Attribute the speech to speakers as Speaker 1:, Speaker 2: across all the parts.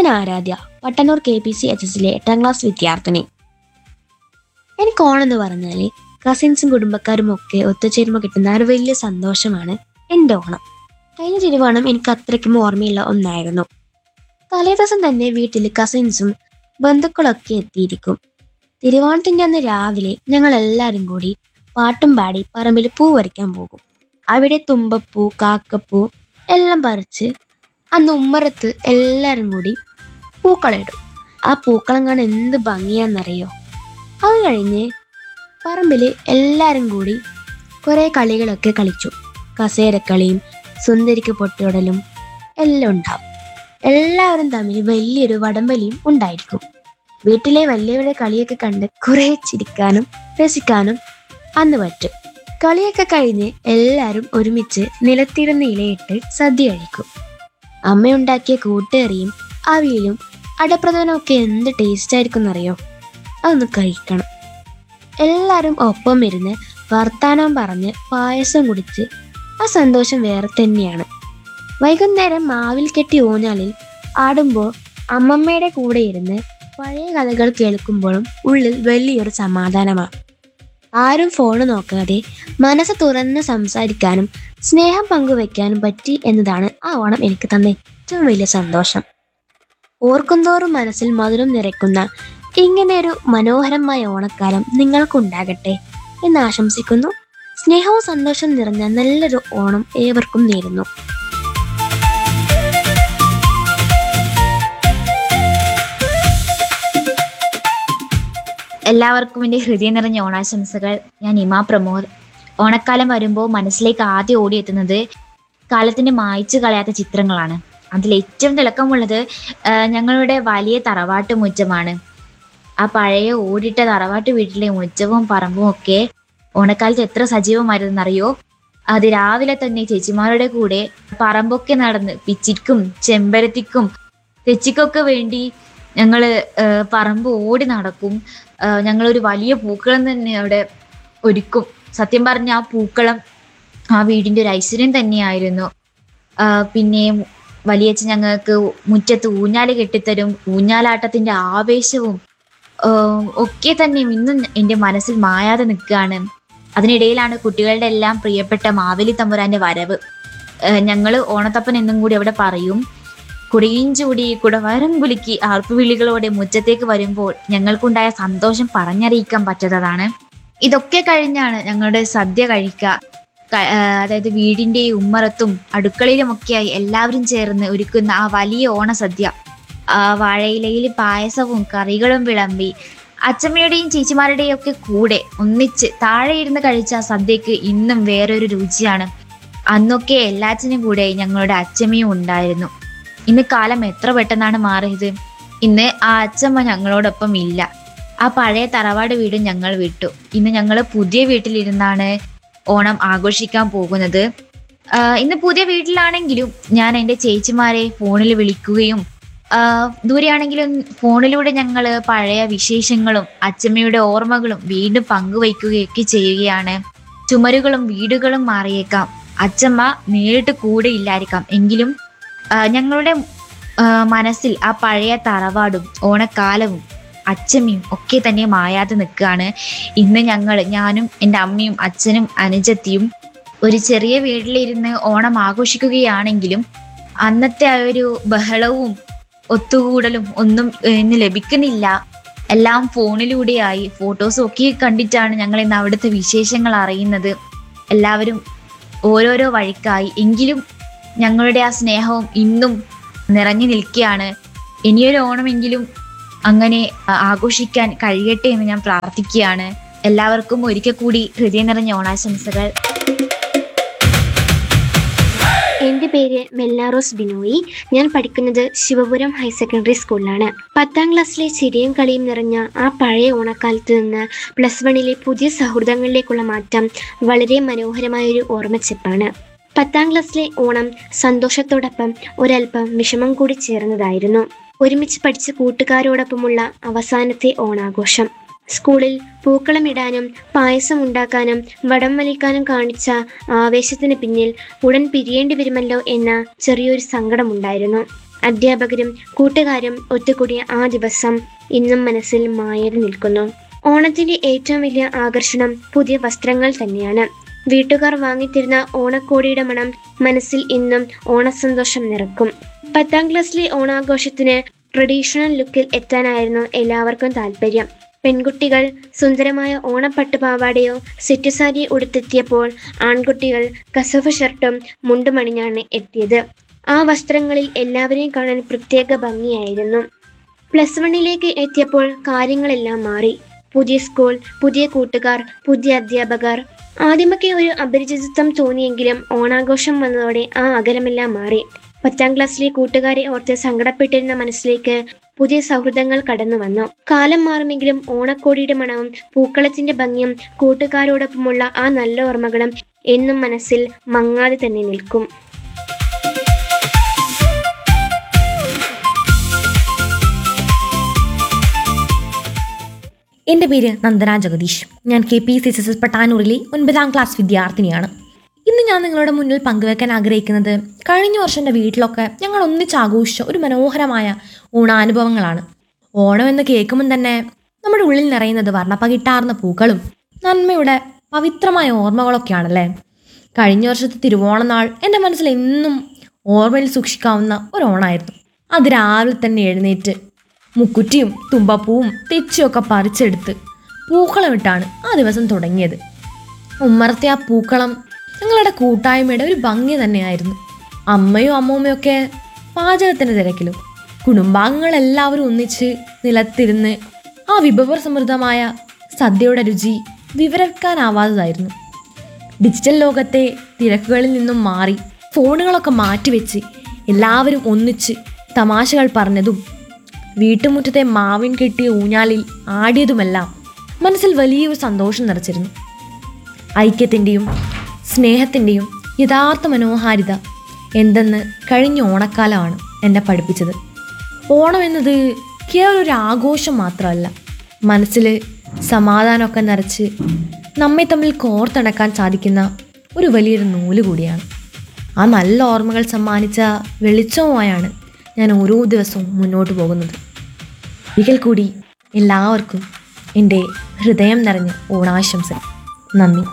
Speaker 1: ഞാൻ ആരാധ്യ, പട്ടന്നൂർ KPCHS-ലെ 8ാം ക്ലാസ് വിദ്യാർത്ഥിനി. എനിക്ക് ഓണം എന്ന് പറഞ്ഞാൽ കസിൻസും കുടുംബക്കാരും ഒക്കെ ഒത്തുചേരുമ്പോൾ കിട്ടുന്ന ഒരു വലിയ സന്തോഷമാണ് എൻ്റെ ഓണം. കഴിഞ്ഞ തിരുവോണം എനിക്ക് അത്രയ്ക്കും ഓർമ്മയുള്ള ഒന്നായിരുന്നു. തലേദിവസം തന്നെ വീട്ടിൽ കസിൻസും ബന്ധുക്കളൊക്കെ എത്തിയിരിക്കും. തിരുവോണത്തിൻ്റെ അന്ന് രാവിലെ ഞങ്ങൾ എല്ലാവരും കൂടി പാട്ടും പാടി പറമ്പിൽ പൂ പറിക്കാൻ പോകും. അവിടെ തുമ്പപ്പൂ, കാക്കപ്പൂ എല്ലാം പറിച്ച് അന്ന് ഉമ്മറത്ത് എല്ലാവരും കൂടി പൂക്കളിടും. ആ പൂക്കളം കാണാൻ എന്ത് ഭംഗിയാണെന്നറിയോ. അത് കഴിഞ്ഞ് പറമ്പിൽ എല്ലാവരും കൂടി കുറേ കളികളൊക്കെ കളിച്ചു. കസേരക്കളിയും സുന്ദരിക്ക് പൊട്ടിയിടലും എല്ലാം ഉണ്ടാവും. എല്ലാവരും തമ്മിൽ വലിയൊരു വടംവലിയും ഉണ്ടായിരിക്കും. വീട്ടിലെ വലിയവരുടെ കളിയൊക്കെ കണ്ട് കുറേ ചിരിക്കാനും രസിക്കാനും അന്ന് പറ്റും. കളിയൊക്കെ കഴിഞ്ഞ് എല്ലാവരും ഒരുമിച്ച് നിലത്തിരുന്ന് ഇലയിട്ട് സദ്യ കഴിക്കും. അമ്മയുണ്ടാക്കിയ കൂട്ടുകറിയും അവിയലും അടപ്രഥമനും ഒക്കെ എന്ത് ടേസ്റ്റ് ആയിരിക്കും എന്നറിയോ. അതൊന്ന് കഴിക്കണം. എല്ലാവരും ഒപ്പം ഇരുന്ന് വർത്താനം പറഞ്ഞ് പായസം കുടിച്ച് ആ സന്തോഷം വേറെ തന്നെയാണ്. വൈകുന്നേരം മാവിൽ കെട്ടി ഊഞ്ഞാലിൽ ആടുമ്പോൾ അമ്മമ്മയുടെ കൂടെ ഇരുന്ന് പഴയ കഥകൾ കേൾക്കുമ്പോഴും ഉള്ളിൽ വലിയൊരു സമാധാനമാണ്. ആരും ഫോണ് നോക്കാതെ മനസ്സ് തുറന്ന് സംസാരിക്കാനും സ്നേഹം പങ്കുവെക്കാനും പറ്റി എന്നതാണ് ആ ഓണം എനിക്ക് തന്ന ഏറ്റവും വലിയ സന്തോഷം. ഓർക്കുന്തോറും മനസ്സിൽ മധുരം നിറയ്ക്കുന്ന ഇങ്ങനെയൊരു മനോഹരമായ ഓണക്കാലം നിങ്ങൾക്കുണ്ടാകട്ടെ എന്ന് ആശംസിക്കുന്നു. സ്നേഹവും സന്തോഷം നിറഞ്ഞ നല്ലൊരു ഓണം ഏവർക്കും നേരുന്നു.
Speaker 2: എല്ലാവർക്കും എൻ്റെ ഹൃദയം നിറഞ്ഞ ഓണാശംസകൾ. ഞാൻ ഇമാ പ്രമോദ്. ഓണക്കാലം വരുമ്പോൾ മനസ്സിലേക്ക് ആദ്യം ഓടിയെത്തുന്നത് കാലത്തിന് മായ്ച്ചു കളയാത്ത ചിത്രങ്ങളാണ്. അതിൽ ഏറ്റവും തിളക്കമുള്ളത് ഞങ്ങളുടെ വലിയ തറവാട്ട് മുറ്റമാണ്. ആ പഴയ ഓടിട്ട തറവാട്ട് വീട്ടിലെ മുറ്റവും പറമ്പും ഒക്കെ ഓണക്കാലത്ത് എത്ര സജീവമായിരുന്നറിയോ. അത് രാവിലെ തന്നെ ചേച്ചിമാരുടെ കൂടെ പറമ്പൊക്കെ നടന്ന് പിച്ചിക്കും ചെമ്പരത്തിക്കും തെച്ചിക്കൊക്കെ വേണ്ടി ഞങ്ങൾ പറമ്പ് ഓടി നടക്കും. ഞങ്ങളൊരു വലിയ പൂക്കളം തന്നെ അവിടെ ഒരുക്കും. സത്യം പറഞ്ഞ ആ പൂക്കളം ആ വീടിൻ്റെ ഒരു ഐശ്വര്യം തന്നെയായിരുന്നു. പിന്നെ വലിയച്ഛൻ ഞങ്ങൾക്ക് മുറ്റത്ത് ഊഞ്ഞാല് കെട്ടിത്തരും. ഊഞ്ഞാലാട്ടത്തിൻ്റെ ആവേശവും ഒക്കെ തന്നെ ഇന്നും എൻ്റെ മനസ്സിൽ മായാതെ നിൽക്കുകയാണ്. അതിനിടയിലാണ് കുട്ടികളുടെ എല്ലാം പ്രിയപ്പെട്ട മാവേലി തമ്പുരാന്റെ വരവ്. ഞങ്ങൾ ഓണത്തപ്പൻ എന്നും കൂടി അവിടെ പറയും. കുടയും ചൂടി കുടവരം കുലുക്കി ആർപ്പുവിളികളോടെ മുറ്റത്തേക്ക് വരുമ്പോൾ ഞങ്ങൾക്കുണ്ടായ സന്തോഷം പറഞ്ഞറിയിക്കാൻ പറ്റാത്തതാണ്. ഇതൊക്കെ കഴിഞ്ഞാണ് ഞങ്ങളുടെ സദ്യ കഴിക്കുക. അതായത് വീടിൻ്റെ ഉമ്മറത്തും അടുക്കളയിലുമൊക്കെയായി എല്ലാവരും ചേർന്ന് ഒരുക്കുന്ന ആ വലിയ ഓണസദ്യ. വാഴയിലയിൽ പായസവും കറികളും വിളമ്പി അച്ചമ്മയുടെയും ചേച്ചിമാരുടെയും ഒക്കെ കൂടെ ഒന്നിച്ച് താഴെ ഇരുന്ന് കഴിച്ച ആ സദ്യക്ക് ഇന്നും വേറൊരു രുചിയാണ്. അന്നൊക്കെ എല്ലാറ്റിനും കൂടെ ഞങ്ങളുടെ അച്ചമ്മയും ഉണ്ടായിരുന്നു. ഇന്ന് കാലം എത്ര പെട്ടെന്നാണ് മാറിയത്. ഇന്ന് ആ അച്ചമ്മ ഞങ്ങളോടൊപ്പം ഇല്ല. ആ പഴയ തറവാട് വീട് ഞങ്ങൾ വിട്ടു. ഇന്ന് ഞങ്ങൾ പുതിയ വീട്ടിലിരുന്നാണ് ഓണം ആഘോഷിക്കാൻ പോകുന്നത്. ഇന്ന് പുതിയ വീട്ടിലാണെങ്കിലും ഞാൻ എൻ്റെ ചേച്ചിമാരെ ഫോണിൽ വിളിക്കുകയും ദൂരെയാണെങ്കിലും ഫോണിലൂടെ ഞങ്ങൾ പഴയ വിശേഷങ്ങളും അച്ചമ്മയുടെ ഓർമ്മകളും വീണ്ടും പങ്കുവയ്ക്കുകയൊക്കെ ചെയ്യുകയാണ്. ചുമരുകളും വീടുകളും മാറിയേക്കാം, അച്ചമ്മ നേരിട്ട് കൂടെ ഇല്ലായിരിക്കാം, എങ്കിലും ഞങ്ങളുടെ മനസ്സിൽ ആ പഴയ തറവാടും ഓണക്കാലവും അച്ചമ്മയും ഒക്കെ തന്നെ മായാതെ നിൽക്കുകയാണ്. ഇന്ന് ഞാനും എൻ്റെ അമ്മയും അച്ഛനും അനുജത്തിയും ഒരു ചെറിയ വീട്ടിലിരുന്ന് ഓണം ആഘോഷിക്കുകയാണെങ്കിലും അന്നത്തെ ആ ഒരു ബഹളവും ഒത്തുകൂടലും ഒന്നും ഇന്ന് ലഭിക്കുന്നില്ല. എല്ലാം ഫോണിലൂടെയായി ഫോട്ടോസും ഒക്കെ കണ്ടിട്ടാണ് ഞങ്ങൾ ഇന്ന് അവിടുത്തെ വിശേഷങ്ങൾ അറിയുന്നത്. എല്ലാവരും ഓരോരോ വഴിക്കായി, എങ്കിലും ഞങ്ങളുടെ ആ സ്നേഹവും ഇന്നും നിറഞ്ഞു നിൽക്കുകയാണ്. ഇനിയൊരു ഓണമെങ്കിലും അങ്ങനെ ആഘോഷിക്കാൻ കഴിയട്ടെ എന്ന് ഞാൻ പ്രാർത്ഥിക്കുകയാണ്. എല്ലാവർക്കും ഒരിക്കൽ കൂടി ഹൃദയം നിറഞ്ഞ ഓണാശംസകൾ.
Speaker 3: എൻ്റെ പേര് മെല്ലാറോസ് ബിനോയി. ഞാൻ പഠിക്കുന്നത് ശിവപുരം ഹയർ സെക്കൻഡറി സ്കൂളിലാണ്. 10ാം ക്ലാസ്സിലെ ചിരിയും കളിയും നിറഞ്ഞ ആ പഴയ ഓണക്കാലത്ത് നിന്ന് +1-ലെ പുതിയ സൗഹൃദങ്ങളിലേക്കുള്ള മാറ്റം വളരെ മനോഹരമായൊരു ഓർമ്മച്ചെപ്പാണ്. 10ാം ക്ലാസ്സിലെ ഓണം സന്തോഷത്തോടൊപ്പം ഒരല്പം വിഷമം കൂടി ചേർന്നതായിരുന്നു. ഒരുമിച്ച് പഠിച്ച കൂട്ടുകാരോടൊപ്പമുള്ള അവസാനത്തെ ഓണാഘോഷം. സ്കൂളിൽ പൂക്കളമിടാനും പായസം ഉണ്ടാക്കാനും വടം വലിക്കാനും കാണിച്ച ആവേശത്തിന് പിന്നിൽ ഉടൻ പിരിയേണ്ടി വരുമല്ലോ എന്ന ചെറിയൊരു സങ്കടമുണ്ടായിരുന്നു. അധ്യാപകരും കൂട്ടുകാരും ഒത്തുകൂടിയ ആ ദിവസം ഇന്നും മനസ്സിൽ മായാതെ നിൽക്കുന്നു. ഓണത്തിന്റെ ഏറ്റവും വലിയ ആകർഷണം പുതിയ വസ്ത്രങ്ങൾ തന്നെയാണ്. വീട്ടുകാർ വാങ്ങിത്തരുന്ന ഓണക്കോടിയുടെ മണം മനസ്സിൽ ഇന്നും ഓണസന്തോഷം നിറക്കും. 10ാം ക്ലാസ്സിലെ ഓണാഘോഷത്തിന് ട്രഡീഷണൽ ലുക്കിൽ എത്താനായിരുന്നു എല്ലാവർക്കും താല്പര്യം. പെൺകുട്ടികൾ സുന്ദരമായ ഓണപ്പട്ടുപാവാടയോ സെറ്റുസാരി ഉടുത്തെത്തിയപ്പോൾ ആൺകുട്ടികൾ കസവ് ഷർട്ടും മുണ്ടുമണിഞ്ഞാണ് എത്തിയത്. ആ വസ്ത്രങ്ങളിൽ എല്ലാവരെയും കാണാൻ പ്രത്യേക ഭംഗിയായിരുന്നു. +1 എത്തിയപ്പോൾ കാര്യങ്ങളെല്ലാം മാറി. പുതിയ സ്കൂൾ, പുതിയ കൂട്ടുകാർ, പുതിയ അധ്യാപകർ. ആദ്യമൊക്കെ ഒരു അപരിചിതത്വം തോന്നിയെങ്കിലും ഓണാഘോഷം വന്നതോടെ ആ അകലമെല്ലാം മാറി. 10ാം ക്ലാസ്സിലെ കൂട്ടുകാരെ ഓർത്ത് സങ്കടപ്പെട്ടിരുന്ന മനസ്സിലേക്ക് പുതിയ സൗഹൃദങ്ങൾ കടന്നു വന്നു. കാലം മാറുമെങ്കിലും ഓണക്കോടിയുടെ മണവും പൂക്കളത്തിന്റെ ഭംഗിയും കൂട്ടുകാരോടൊപ്പമുള്ള ആ നല്ല ഓർമ്മകളും എന്നും മനസ്സിൽ മങ്ങാതെ തന്നെ നിൽക്കും.
Speaker 4: എൻ്റെ പേര് നന്ദന ജഗദീഷ്. ഞാൻ KPCSS പട്ടാനൂരിലെ 9ാം ക്ലാസ് വിദ്യാർത്ഥിനിയാണ്. ഇന്ന് ഞാൻ നിങ്ങളുടെ മുന്നിൽ പങ്കുവെക്കാൻ ആഗ്രഹിക്കുന്നത് കഴിഞ്ഞ വർഷം എൻ്റെ വീട്ടിലൊക്കെ ഞങ്ങൾ ഒന്നിച്ച് ആഘോഷിച്ച ഒരു മനോഹരമായ ഓണാനുഭവങ്ങളാണ്. ഓണം എന്ന് കേൾക്കുമ്പം തന്നെ നമ്മുടെ ഉള്ളിൽ നിറയുന്നത് വർണ്ണപ്പകിട്ടാർന്ന പൂക്കളും നന്മയുടെ പവിത്രമായ ഓർമ്മകളൊക്കെയാണല്ലേ. കഴിഞ്ഞ വർഷത്തെ തിരുവോണനാൾ എൻ്റെ മനസ്സിൽ എന്നും ഓർമ്മയിൽ സൂക്ഷിക്കാവുന്ന ഒരു ഓണമായിരുന്നു. അത് രാവിലെ തന്നെ എഴുന്നേറ്റ് മുക്കുറ്റിയും തുമ്പപ്പൂവും തെച്ചിയൊക്കെ പറിച്ചെടുത്ത് പൂക്കളമിട്ടാണ് ആ ദിവസം തുടങ്ങിയത്. ഉമ്മറത്തെ ആ പൂക്കളം ഞങ്ങളുടെ കൂട്ടായ്മയുടെ ഒരു ഭംഗി തന്നെയായിരുന്നു. അമ്മയും അമ്മൂമ്മയൊക്കെ പാചകത്തിൻ്റെ തിരക്കിലും കുടുംബാംഗങ്ങളെല്ലാവരും ഒന്നിച്ച് നിലത്തിരുന്ന് ആ വിഭവസമൃദ്ധമായ സദ്യയുടെ രുചി വിവരിക്കാനാവാത്തതായിരുന്നു. ഡിജിറ്റൽ ലോകത്തെ തിരക്കുകളിൽ നിന്നും മാറി ഫോണുകളൊക്കെ മാറ്റിവെച്ച് എല്ലാവരും ഒന്നിച്ച് തമാശകൾ പറഞ്ഞതും വീട്ടുമുറ്റത്തെ മാവിൻ കെട്ടിയ ഊഞ്ഞാലിൽ ആടിയതുമെല്ലാം മനസ്സിൽ വലിയൊരു സന്തോഷം നിറച്ചിരുന്നു. ഐക്യത്തിൻ്റെയും സ്നേഹത്തിൻ്റെയും യഥാർത്ഥ മനോഹാരിത എന്തെന്ന് കഴിഞ്ഞ ഓണക്കാലമാണ് എന്നെ പഠിപ്പിച്ചത്. ഓണം എന്നത് കേവലം ഒരു ആഘോഷം മാത്രമല്ല, മനസ്സിൽ സമാധാനമൊക്കെ നിറച്ച് നമ്മെ തമ്മിൽ കോർത്തിണക്കാൻ സാധിക്കുന്ന ഒരു വലിയൊരു നൂല് കൂടിയാണ്. ആ നല്ല ഓർമ്മകൾ സമ്മാനിച്ച വെളിച്ചവുമായാണ് ഞാൻ ഓരോ ദിവസവും മുന്നോട്ട് പോകുന്നത്. ഒരിക്കൽ കൂടി എല്ലാവർക്കും എൻ്റെ ഹൃദയം നിറഞ്ഞ ഓണാശംസ. നന്ദി.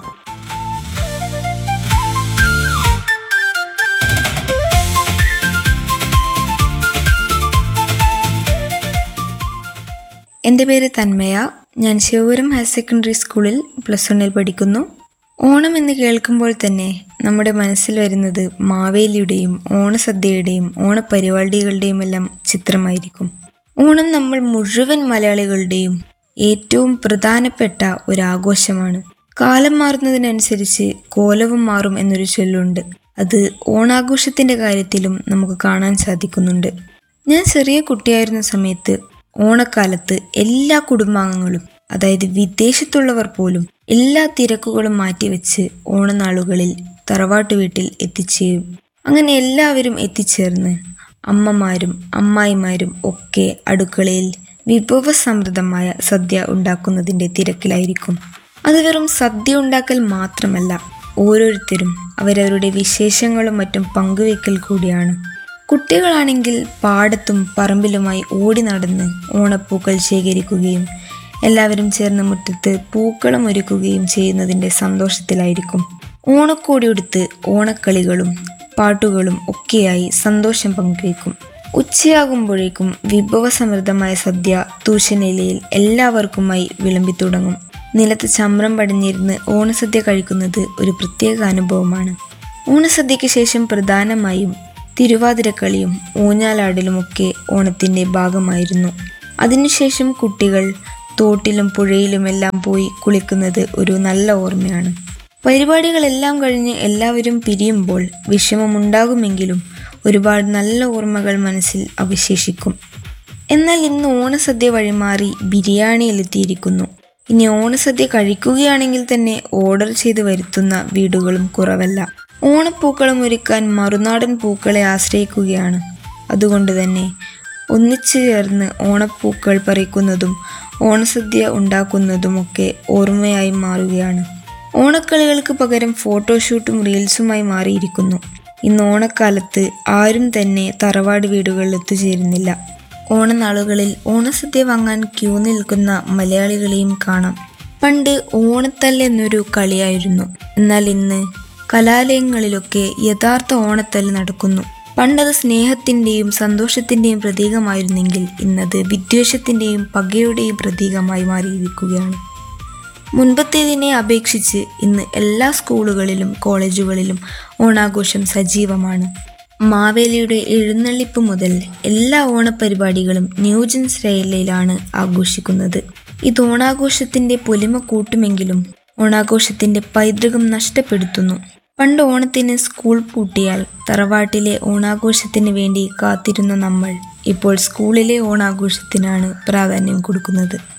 Speaker 5: എൻ്റെ പേര് തന്മയ. ഞാൻ ശിവപുരം ഹയർ സെക്കൻഡറി സ്കൂളിൽ +1 പഠിക്കുന്നു. ഓണം എന്ന് കേൾക്കുമ്പോൾ തന്നെ നമ്മുടെ മനസ്സിൽ വരുന്നത് മാവേലിയുടെയും ഓണസദ്യയുടെയും ഓണപരിപാടികളുടെയും എല്ലാം ചിത്രമായിരിക്കും. ഓണം നമ്മൾ മുഴുവൻ മലയാളികളുടെയും ഏറ്റവും പ്രധാനപ്പെട്ട ഒരാഘോഷമാണ്. കാലം മാറുന്നതിനനുസരിച്ച് കോലവും മാറും എന്നൊരു ചൊല്ലുണ്ട്. അത് ഓണാഘോഷത്തിൻ്റെ കാര്യത്തിലും നമുക്ക് കാണാൻ സാധിക്കുന്നുണ്ട്. ഞാൻ ചെറിയ കുട്ടിയായിരുന്ന സമയത്ത് ഓണക്കാലത്ത് എല്ലാ കുടുംബാംഗങ്ങളും, അതായത് വിദേശത്തുള്ളവർ പോലും, എല്ലാ തിരക്കുകളും മാറ്റിവെച്ച് ഓണനാളുകളിൽ തറവാട്ട് വീട്ടിൽ എത്തിച്ചേരും. അങ്ങനെ എല്ലാവരും എത്തിച്ചേർന്ന് അമ്മമാരും അമ്മായിമാരും ഒക്കെ അടുക്കളയിൽ വിഭവസമൃദ്ധമായ സദ്യ ഉണ്ടാക്കുന്നതിൻ്റെ തിരക്കിലായിരിക്കും. അത് വെറും സദ്യ ഉണ്ടാക്കൽ മാത്രമല്ല, ഓരോരുത്തരും അവരവരുടെ വിശേഷങ്ങളും മറ്റും പങ്കുവെക്കൽ കൂടിയാണ്. കുട്ടികളാണെങ്കിൽ പാടത്തും പറമ്പിലുമായി ഓടി നടന്ന് ഓണപ്പൂക്കൾ ശേഖരിക്കുകയും എല്ലാവരും ചേർന്ന് മുറ്റത്ത് പൂക്കളം ഒരുക്കുകയും ചെയ്യുന്നതിൻ്റെ സന്തോഷത്തിലായിരിക്കും. ഓണക്കോടിയെടുത്ത് ഓണക്കളികളും പാട്ടുകളും ഒക്കെയായി സന്തോഷം പങ്കുവയ്ക്കും. ഉച്ചയാകുമ്പോഴേക്കും വിഭവസമൃദ്ധമായ സദ്യ തൂശനിലയിൽ എല്ലാവർക്കുമായി വിളമ്പി തുടങ്ങും. നിലത്ത് ചമ്രം പടിഞ്ഞിരുന്ന് ഓണസദ്യ കഴിക്കുന്നത് ഒരു പ്രത്യേക അനുഭവമാണ്. ഓണസദ്യയ്ക്ക് ശേഷം പ്രധാനമായും തിരുവാതിരക്കളിയും ഊഞ്ഞാലാടലുമൊക്കെ ഓണത്തിൻ്റെ ഭാഗമായിരുന്നു. അതിനുശേഷം കുട്ടികൾ തോട്ടിലും പുഴയിലുമെല്ലാം പോയി കുളിക്കുന്നത് ഒരു നല്ല ഓർമ്മയാണ്. പരിപാടികളെല്ലാം കഴിഞ്ഞ് എല്ലാവരും പിരിയുമ്പോൾ വിഷമമുണ്ടാകുമെങ്കിലും ഒരുപാട് നല്ല ഓർമ്മകൾ മനസ്സിൽ അവശേഷിക്കും. എന്നാൽ ഇന്ന് ഓണസദ്യ വഴിമാറി ബിരിയാണിയിലെത്തിയിരിക്കുന്നു. ഇനി ഓണസദ്യ കഴിക്കുകയാണെങ്കിൽ തന്നെ ഓർഡർ ചെയ്ത് വരുത്തുന്ന വീടുകളും കുറവല്ല. ഓണപ്പൂക്കളം ഒരുക്കാൻ മറുനാടൻ പൂക്കളെ ആശ്രയിക്കുകയാണ്. അതുകൊണ്ട് തന്നെ ഒന്നിച്ചു ചേർന്ന് ഓണപ്പൂക്കൾ പറിക്കുന്നതും ഓണസദ്യ ഉണ്ടാക്കുന്നതുമൊക്കെ ഓർമ്മയായി മാറുകയാണ്. ഓണക്കളികൾക്ക് പകരം ഫോട്ടോഷൂട്ടും റീൽസുമായി മാറിയിരിക്കുന്നു. ഇന്ന് ഓണക്കാലത്ത് ആരും തന്നെ തറവാട് വീടുകളിൽ ഒത്തുചേരുന്നില്ല. ഓണനാളുകളിൽ ഓണസദ്യ വാങ്ങാൻ ക്യൂ നിൽക്കുന്ന മലയാളികളെയും കാണാം. പണ്ട് ഓണത്തല്ല് എന്നൊരു കളിയായിരുന്നു. എന്നാൽ ഇന്ന് കലാലയങ്ങളിലൊക്കെ യഥാർത്ഥ ഓണത്തല്ല് നടക്കുന്നു. പണ്ടത് സ്നേഹത്തിൻ്റെയും സന്തോഷത്തിൻ്റെയും പ്രതീകമായിരുന്നെങ്കിൽ ഇന്നത് വിദ്വേഷത്തിൻ്റെയും പകയുടെയും പ്രതീകമായി മാറിയിരിക്കുകയാണ്. മുൻപത്തേതിനെ അപേക്ഷിച്ച് ഇന്ന് എല്ലാ സ്കൂളുകളിലും കോളേജുകളിലും ഓണാഘോഷം സജീവമാണ്. മാവേലിയുടെ എഴുന്നള്ളിപ്പ് മുതൽ എല്ലാ ഓണപരിപാടികളും ന്യൂജൻ സ്റ്റൈലിലാണ് ആഘോഷിക്കുന്നത്. ഇത് ഓണാഘോഷത്തിൻ്റെ പൊലിമ കൂട്ടുമെങ്കിലും ഓണാഘോഷത്തിൻ്റെ പൈതൃകം നഷ്ടപ്പെടുത്തുന്നു. പണ്ട് ഓണത്തിന് സ്കൂൾ പൂട്ടിയാൽ തറവാട്ടിലെ ഓണാഘോഷത്തിന് വേണ്ടി കാത്തിരുന്ന നമ്മൾ ഇപ്പോൾ സ്കൂളിലെ ഓണാഘോഷത്തിനാണ് പ്രാധാന്യം കൊടുക്കുന്നത്.